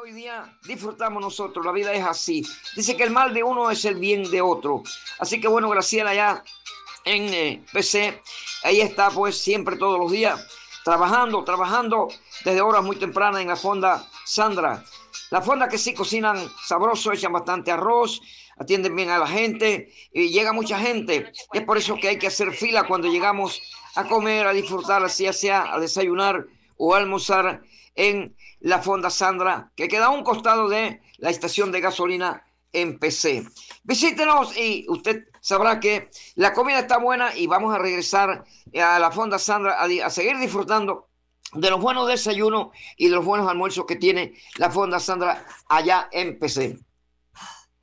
hoy día disfrutamos nosotros, la vida es así. Dice que el mal de uno es el bien de otro. Así que bueno, Graciela allá en PC, ahí está pues siempre todos los días, trabajando desde horas muy tempranas en la fonda Sandra. La fonda que sí cocinan sabroso, echan bastante arroz, atienden bien a la gente y llega mucha gente. Es por eso que hay que hacer fila cuando llegamos a comer, a disfrutar, ya sea a desayunar o a almorzar en la fonda Sandra, que queda a un costado de la estación de gasolina en PC. Visítenos y usted sabrá que la comida está buena y vamos a regresar a la fonda Sandra a seguir disfrutando de los buenos desayunos y de los buenos almuerzos que tiene la fonda Sandra allá en PC.